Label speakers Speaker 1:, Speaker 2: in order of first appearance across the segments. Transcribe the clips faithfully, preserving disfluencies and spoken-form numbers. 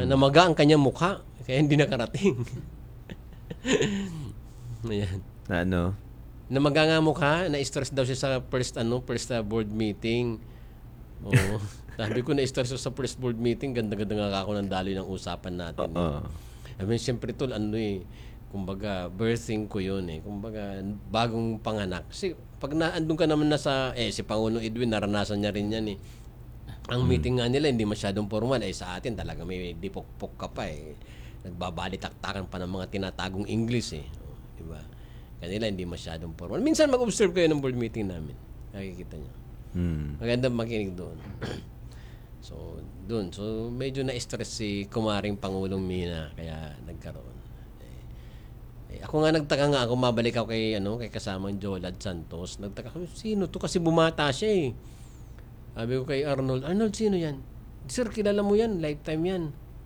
Speaker 1: namaga ang kanyang mukha, kaya hindi nakarating. Ayan.
Speaker 2: Na ano?
Speaker 1: Namaga nga mukha, na-stress daw siya sa first ano, first uh, board meeting. Oo. Sabi ko na-stress sa first board meeting, ganda-ganda nga ako ng daloy ng usapan natin.
Speaker 2: Oo.
Speaker 1: I mean, siyempre tol, ano eh, kumbaga, birthing ko yun eh. Kumbaga, bagong panganak. Kasi pag naandun ka naman na sa, eh, si Pangulong Edwin, naranasan niya rin yan eh. Ang meeting nga nila, hindi masyadong formal. Eh, sa atin talaga may dipok-pok ka pa eh. Nagbabalitaktakan pa ng mga tinatagong English eh. O, diba? Kanila hindi masyadong formal. Minsan mag-observe kayo ng board meeting namin. Nakikita nyo.
Speaker 2: Hmm.
Speaker 1: Magandang makinig doon. So, doon. So, medyo na-stress si kumaring Pangulong Mina. Kaya nagkaroon. Eh, eh, ako nga nagtaka nga ako, mabalik ako kay, ano, kay kasamang Jolad Santos. Nagtaka ako, sino to? Kasi bumata siya eh. Sabi ko kay Arnold, Arnold, sino yan? Sir, kilala mo yan. Lifetime yan.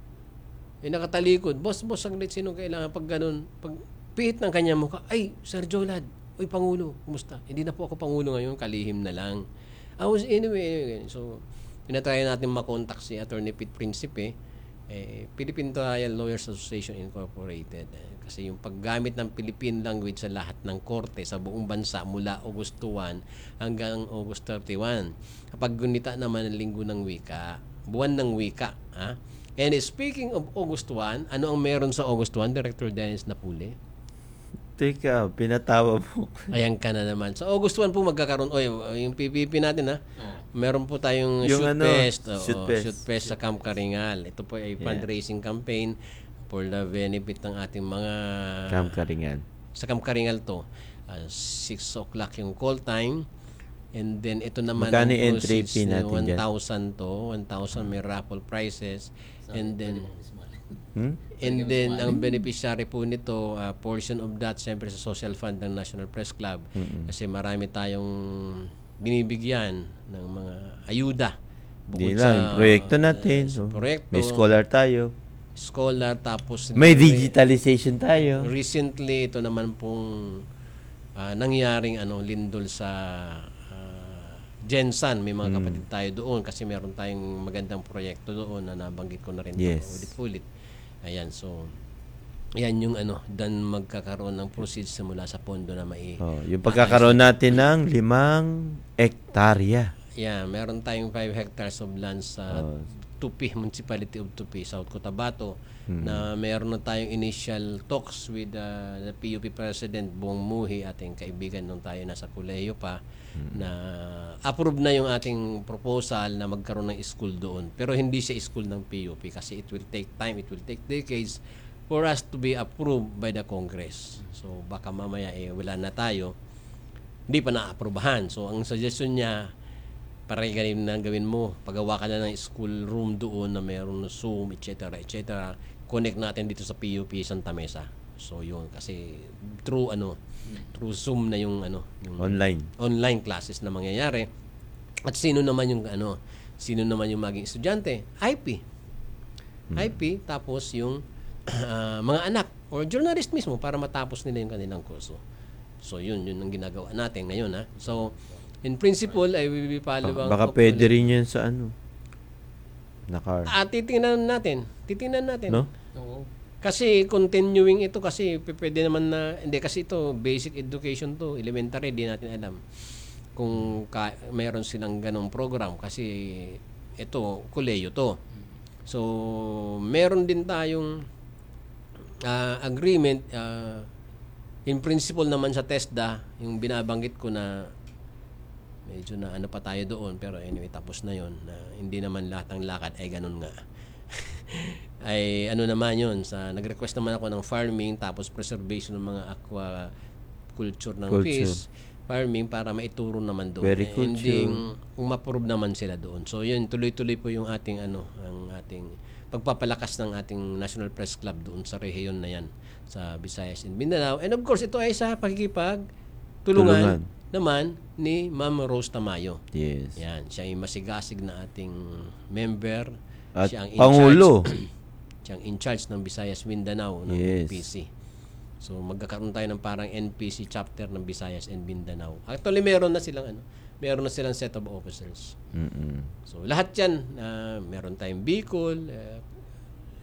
Speaker 1: Eh, nakatalikod. Boss, boss, saglit, sino kailangan pag ganun? Pag pihit ng kanya mukha, ay, Sir Jolad, uy, Pangulo, kumusta? Hindi na po ako Pangulo ngayon, kalihim na lang. I was, anyway, anyway, so, pinatry natin makontak si Attorney Pete Principe, eh, Philippine Trial Lawyers Association Incorporated. Eh, kasi yung paggamit ng Philippine language sa lahat ng korte sa buong bansa mula August first hanggang August thirty-first. Kapag gunita naman ang linggo ng wika, buwan ng wika. Ha? And speaking of August first, ano ang meron sa August first, Director Dennis Napule?
Speaker 2: Teka, pinatawa mo.
Speaker 1: Ayan ka na naman. Sa August first po magkakaroon, oy, yung P P P natin ha, meron po tayong
Speaker 2: Yung
Speaker 1: shoot
Speaker 2: ano,
Speaker 1: fest. Oo,
Speaker 2: shoot fest.
Speaker 1: shoot fest sa Camp Karingal. Ito po ay fundraising campaign for the benefit ng ating mga...
Speaker 2: Camp Karingal.
Speaker 1: Sa Camp Karingal to. Uh, six o'clock yung call time. And then ito naman
Speaker 2: Magkano
Speaker 1: ang
Speaker 2: entry
Speaker 1: proceeds
Speaker 2: fee
Speaker 1: na
Speaker 2: natin dyan?
Speaker 1: one thousand to. one thousand may raffle prizes. And then...
Speaker 2: Hmm?
Speaker 1: And then, ang beneficiary po nito, uh, portion of that, siyempre sa social fund ng National Press Club.
Speaker 2: Mm-mm.
Speaker 1: Kasi marami tayong binibigyan ng mga ayuda.
Speaker 2: Hindi lang, proyekto natin. So,
Speaker 1: proyekto,
Speaker 2: may scholar tayo.
Speaker 1: scholar, tapos...
Speaker 2: May digitalization tayo.
Speaker 1: Recently, ito naman pong uh, nangyaring ano, lindol sa uh, Gensan. May mga
Speaker 2: Mm.
Speaker 1: kapatid tayo doon kasi meron tayong magandang proyekto doon na nabanggit ko na rin
Speaker 2: Yes.
Speaker 1: ulit-ulit. Ayan, so yan yung ano, dan magkakaroon ng proceeds mula sa pondo na mai.
Speaker 2: Oh, yung pagkakaroon natin ng limang ektarya.
Speaker 1: Yeah, meron tayong five hectares of land sa
Speaker 2: Oh.
Speaker 1: Tupi, Municipality of Tupi, South Cotabato,
Speaker 2: Hmm.
Speaker 1: na meron na tayong initial talks with uh, the P U P President Bong Muhi, ating kaibigan nung tayo nasa kolehiyo pa, na approve na yung ating proposal na magkaroon ng school doon. Pero hindi siya school ng P U P kasi it will take time, it will take decades for us to be approved by the Congress. So baka mamaya eh wala na tayo, hindi pa na-aprobahan. So ang suggestion niya, para ganun na gawin mo, pagawa ka na ng school room doon na mayroon na Zoom, et cetera, et cetera. Connect natin dito sa P U P Santa Mesa. So yun, kasi through ano, through Zoom na yung ano, yung
Speaker 2: Online.
Speaker 1: online classes na mangyayari. At sino naman yung ano, sino naman yung maging estudyante? I P.
Speaker 2: Hmm.
Speaker 1: I P, tapos yung ah, mga anak or journalist mismo para matapos nila yung kanilang kurso. So yun, yun ang ginagawa natin ngayon ha. So in principle ay we will be following.
Speaker 2: Baka pwede rin yan sa ano. Nakar.
Speaker 1: Ah, titingnan natin. Titingnan natin.
Speaker 2: No?
Speaker 3: Oo.
Speaker 1: Kasi continuing ito kasi p- pwede naman na hindi kasi ito basic education to, elementary di natin alam kung ka, mayroon silang ganong program kasi ito kolehiyo to. So meron din tayong ah, agreement ah, in principle naman sa TESDA, yung binabanggit ko na medyo na ano pa tayo doon pero anyway tapos na yon na hindi naman lahat ng lakad ay ganun nga. Ay ano naman yun sa nag-request naman ako ng farming tapos preservation ng mga aqua culture ng
Speaker 2: Culture.
Speaker 1: fish farming para maituro naman doon.
Speaker 2: Very
Speaker 1: Eh,
Speaker 2: culture.
Speaker 1: ending umaprove naman sila doon. So yun tuloy-tuloy po yung ating ano ang ating pagpapalakas ng ating National Press Club doon sa rehiyon na yan sa Visayas and Mindanao. And of course ito ay sa pakikipag tulungan
Speaker 2: Tulungan.
Speaker 1: naman ni Ma'am Rose Tamayo.
Speaker 2: Yes.
Speaker 1: Yan, siya ay masigasig na ating member.
Speaker 2: At
Speaker 1: siya ang in
Speaker 2: Pangulo.
Speaker 1: charge, siya ang in charge ng Visayas Mindanao ng
Speaker 2: Yes.
Speaker 1: N P C. So magkakaroon tayo ng parang N P C chapter ng Visayas and Mindanao. Actually meron na silang ano, meron na silang set of officers.
Speaker 2: Mm-mm.
Speaker 1: So lahat 'yan, uh, meron tayong Bicol, uh,